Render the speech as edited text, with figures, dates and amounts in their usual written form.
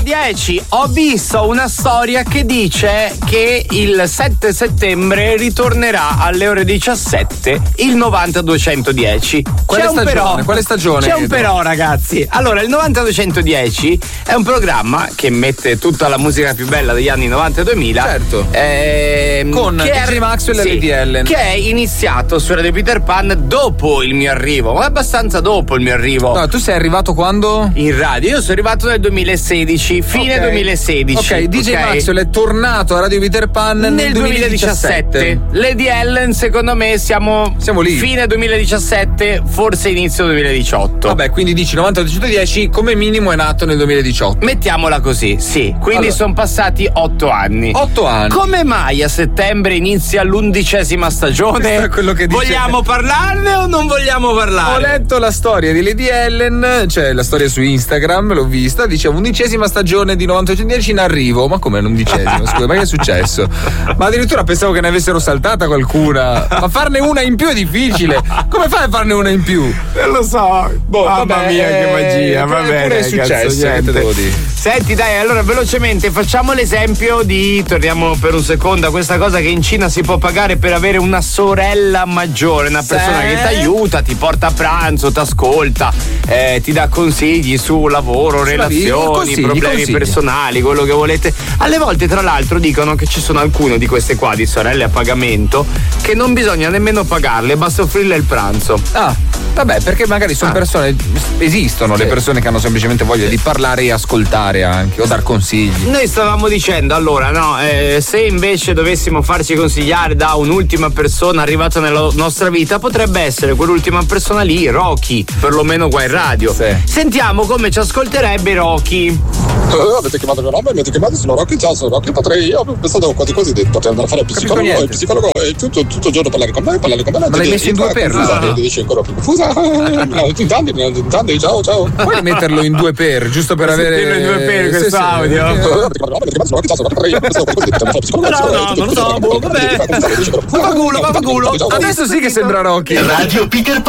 9:10 ho visto una storia che dice che il 7 settembre ritornerà alle ore 17 il 90-210. Quale stagione? C'è un però, ragazzi. Allora, il 90-210 è un programma che mette tutta la musica più bella degli anni 90-2000. Certo. Con DJ Maxwell e Lady Ellen. Che è iniziato su Radio Peter Pan dopo il mio arrivo, ma abbastanza dopo il mio arrivo. No, tu sei arrivato quando? In radio. Io sono arrivato nel 2016, fine 2016. Ok, DJ Maxwell è tornato a Radio Peter Pan nel 2017. Lady Ellen, secondo me siamo lì. Fine 2017, forse inizio 2018. Vabbè, quindi dici 90-210 come minimo è nato nel 2018. Mettiamola così, sì. Quindi allora, sono passati 8 anni. 8 anni. Come mai a settembre inizia l'11ª stagione? È quello che dice. Vogliamo parlarne o non vogliamo parlare? Ho letto la storia di Lady Ellen, cioè la storia su Instagram, l'ho vista, diceva 11ª stagione di 90-210 in arrivo. Ma come l'11ª? Scusa, ma che è successo? Ma addirittura pensavo che ne avessero saltata qualcuna. Ma farne una in più è difficile. Come fai a farne una in più? Non lo so. Mamma mia, che magia. Va bene, è successo, che te devo dire. Senti, dai, allora velocemente facciamo l'esempio di, torniamo per un secondo a questa cosa che in Cina si può pagare per avere una sorella maggiore, una persona che ti aiuta, ti porta a pranzo, ti ascolta, ti dà consigli su lavoro, relazioni, problemi personali, quello che volete. Alle volte, tra l'altro, dicono che ci sono alcune di queste qua di sorelle a pagamento che non bisogna nemmeno pagarle, basta offrirle il pranzo. Ah, vabbè, perché magari sono persone, esistono le persone che hanno semplicemente voglia di parlare e ascoltare anche, o dar consigli. Noi stavamo dicendo, allora, no, se invece dovessimo farci consigliare da un'ultima persona arrivata nella nostra vita, potrebbe essere quell'ultima persona lì, Rocky, perlomeno qua in radio. Sì. Sentiamo come ci ascolterebbe Rocky. Avete chiamato mio nome, mi avete chiamato, sono Rocky, ciao, sono Rocky, io ho pensato quasi potrei andare a fare il psicologo e tutto il giorno parlare con me. Ma l'hai messo in due per? Dici ancora più confusa. Tanti, ciao. Puoi metterlo in 2 per, giusto per avere in 2 per questo audio? No, non lo so, vabbè. Vaffanculo. Adesso sì che sembra Rocky. Radio Peter Pan.